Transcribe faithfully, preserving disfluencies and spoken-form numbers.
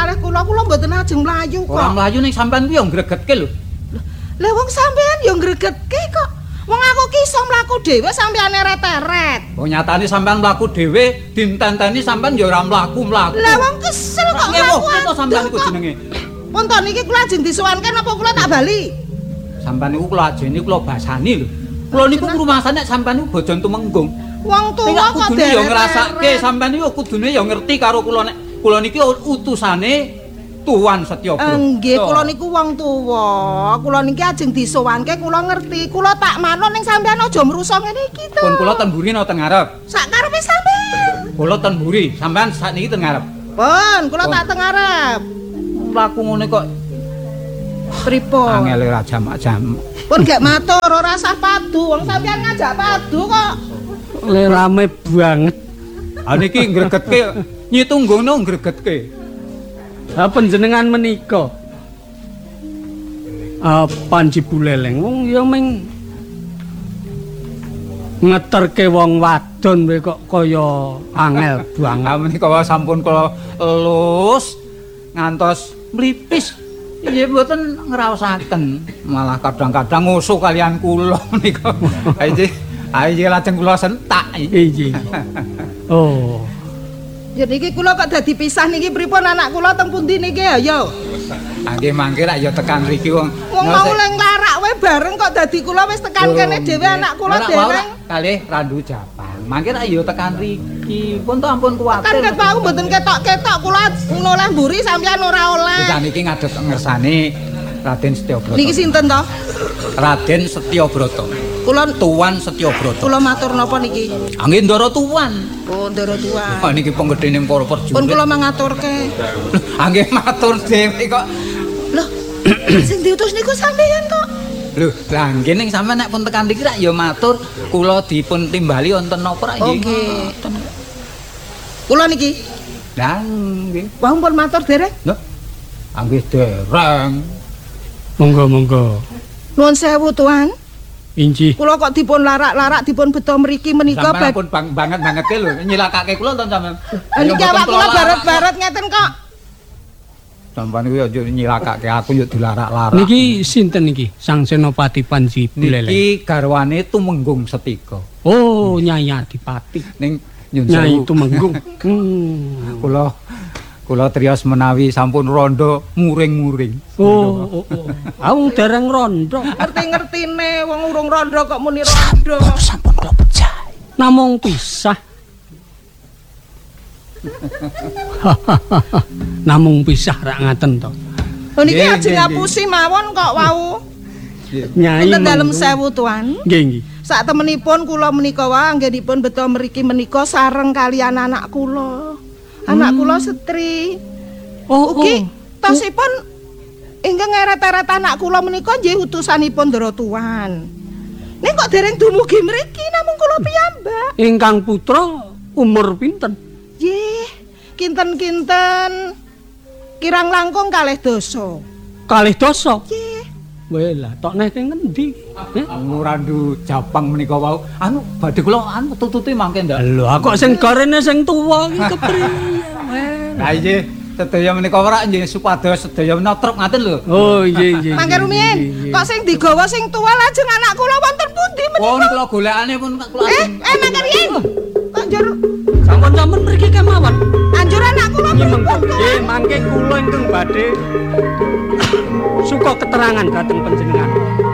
kalih kula kula mboten ajeng mlayu kok. Ora mlayu ning sampean kuwi yo ngregetke lho. Lah wong sampean yo ngregetke kok. Wong aku ki iso mlaku dhewe sampean eret-eret. Wong nyatane sampean mlaku dhewe ditenteni sampean yo ora mlaku-mlaku. Lah wong kesel kok mlaku. Kok sampean iku jenenge? Punten iki kula ajeng disuwanke napa kula tak bali? Sampean niku kula ajeni kula basani lho. Kula niku ngrumasane sampean niku bojon tumenggung. Wong tuwa kok kudune yo ngrasake sampean niku kudune yo ngerti karo kula nek kula niki utusane Tuan Setyabroto. Nggih, kula niku wong tuwa. Kula niki ajeng disuwanke kula ngerti. Kula tak manut ning sampean aja mrusa ngene iki to. Pun kula ten mburi napa ten ngarep? Sak karepe sampean. Kula ten mburi, sampean sakniki ten ngarep. Pun, kula tak ten ngarep. Mlaku ngene kok pripun? Angel ora jamak-jamak. Pun gak matur ora sah padu, wong sampean ngajak padu kok. Le rame banget. Ha niki ngregetke nyitunggono ngregetke. Ha panjenengan menika. Ah Panji Buleleng wong ya ming ngeterke wong wadon wae kok kaya angel banget. Ha menika sampun kula elus ngantos mlipis. Nggih mboten ngraosaken, malah kadang-kadang ngusuh kalian kula menika. Ha iki ha iki lajeng kula sentak iki. Oh. Ya niki kula kok dadi pisah niki pripun anak kula teng pundi niki ayo. Nggih mangke lak ya tekan mriki wong. Wong mau leng larak wae bareng kok dadi kula wis tekan kene dhewe anak kula dereng. Kalih Randu Japang. Mangke lak ya tekan mriki. Pun to ampun kuwatir. Kan ket wau mboten ketok-ketok kula noleh mburi sampeyan ora oleh. Lah niki ngadeg ngersani Raden Setyabroto. Niki sinten to? Raden Setyabroto. Kula Tuan Setyabroto. Kula matur napa niki? Nggih Ndara Tuan. Oh, Ndara Tuan. Oh niki penggedhening para prajurit. Pun kula mangaturke. Nggih matur dhewe kok. Loh, sing diutus niku sampeyan kok. Lho, lah nggih ning sampean nek pun tekan iki rak ya matur kula dipun timbali wonten napa rak nggih. Kula niki. Lah nggih. Wah pun matur dereng. Lho. Nggih dereng. Monggo monggo. Nuwun sewu Tuan. Inji. Kula kok dipun larak-larak dipun beto mriki menika Sampeyan pun bang, banget-bangete lho nyilakake kula to sampean. Niki awak kula baret-baret ngeten kok. Sampeyan kuwi aja nyilakake aku yo dilarak-larak. Niki sinten niki? Sang Senopati Panji Buleleng. Niki garwane Tumenggung Setika. Oh, Nyai Adipati. Ning nyun Nyai sewu. Tumenggung. Hmm. Kula kula triyos menawi sampun rondo muring-muring. Oh, oh, oh. Aku dereng rondo. Ngerti-ngertine wong urung rondo kok muni rondo. Sampun kula pecah. Namung pisah. Namung pisah rak ngaten to. Lho niki Nggih, ajeng nggih, ngapusi mawon kok wau. Nyai Wonten dalem monggo. sewu Tuan. Nggih nggih. Sak temenipun kula menika wae anggenipun beto mriki menika sareng kalian anak kula. Anak kula setri. Oh, Ugi oh. tosipun ingkang ngeret-eret anak kula menika nggih utusanipun Ndara Tuan. Ning kok dereng dumugi mriki namung kula piyambak. Ingkang putra umur pinten? Nggih, kinten-kinten kirang langkung kalih dosa. Kalih dosa. Nggih. Weh lah, tok nek ning ngendi? Eh? Randu Japang menika wau. Anu badhe kula anu tututi mangke ndak. Lho, kok sing garene sing tuwa iki kepriye? Weh. Lah iki sedaya menika ora nggih supados sedaya notrep ngaten lho. Oh, iya iya. Mangke rumiyin, kok sing digawa sing tuwa lajeng anak kula wonten pundi menika? Pun kula golekane pun kula Eh, eh mangke riyen. Kok njur Sampun-sampun mriki kemawon. anjur anak kula Nggih, pripun? nggih, mangke kula ingkang badhe suka keterangan dhateng panjenengan.